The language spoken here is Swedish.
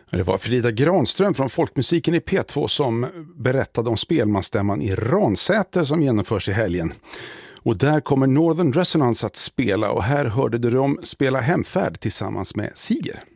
Det var Frida Granström från Folkmusiken i P2 som berättade om spelmansstämman i Ransäter som genomförs i helgen. Och där kommer Northern Resonance att spela, och här hörde du dem spela Hemfärd tillsammans med Siger.